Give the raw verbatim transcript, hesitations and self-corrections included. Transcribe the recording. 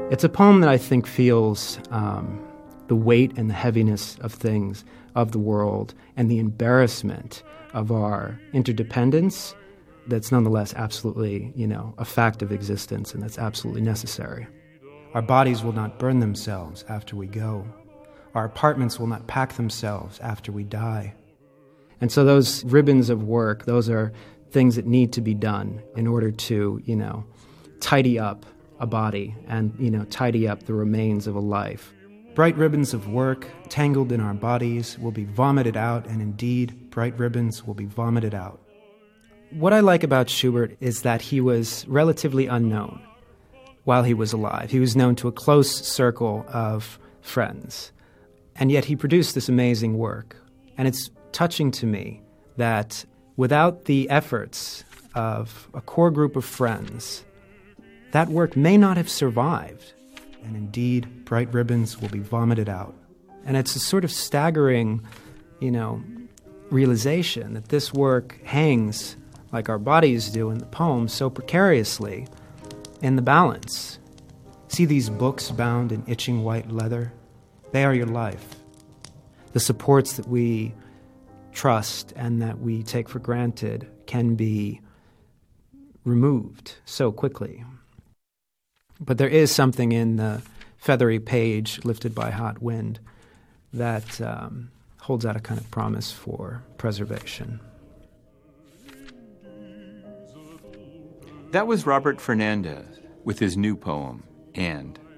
It's a poem that I think feels um, the weight and the heaviness of things, of the world, and the embarrassment of our interdependence that's nonetheless absolutely, you know, a fact of existence, and that's absolutely necessary. Our bodies will not burn themselves after we go. Our apartments will not pack themselves after we die. And so those ribbons of work, those are things that need to be done in order to, you know, tidy up a body and, you know, tidy up the remains of a life. Bright ribbons of work tangled in our bodies will be vomited out, and indeed, bright ribbons will be vomited out. What I like about Schubert is that he was relatively unknown while he was alive. He was known to a close circle of friends, and yet he produced this amazing work. And it's touching to me that without the efforts of a core group of friends, that work may not have survived. And indeed, bright ribbons will be vomited out. And it's a sort of staggering, you know, realization that this work hangs, like our bodies do in the poem, so precariously in the balance. See these books bound in itching white leather? They are your life. The supports that we trust and that we take for granted can be removed so quickly. But there is something in the feathery page lifted by hot wind that um, holds out a kind of promise for preservation. That was Robert Fernandez with his new poem, And.